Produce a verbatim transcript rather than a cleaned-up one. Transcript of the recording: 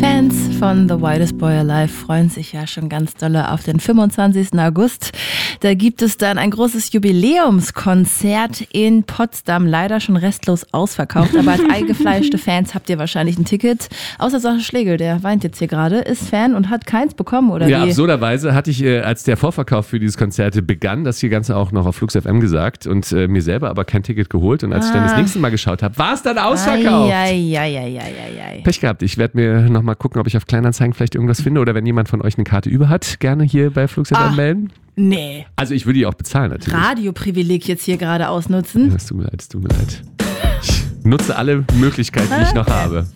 Fans von The Wildest Boy Alive freuen sich ja schon ganz dolle auf den fünfundzwanzigsten August. Da gibt es dann ein großes Jubiläumskonzert in Potsdam. Leider schon restlos ausverkauft, aber als eingefleischte Fans habt ihr wahrscheinlich ein Ticket. Außer Sascha Schlegel, der weint jetzt hier gerade, ist Fan und hat keins bekommen, oder ja, wie? Ja, absurderweise hatte ich, äh, als der Vorverkauf für dieses Konzert begann, das hier Ganze auch noch auf Flux F M gesagt und äh, mir selber aber kein Ticket geholt. Und als ah. ich dann das nächste Mal geschaut habe, war es dann ausverkauft. Ai, ai, ai, ai, ai, ai. Pech gehabt. Ich werde mir nochmal gucken, ob ich auf Kleinanzeigen vielleicht irgendwas finde oder wenn jemand von euch eine Karte über hat, gerne hier bei Flux F M Ach, melden. Nee. Also ich würde die auch bezahlen natürlich. Radioprivileg jetzt hier gerade ausnutzen. Es tut mir leid, es tut mir leid. Ich nutze alle Möglichkeiten, die ich noch habe.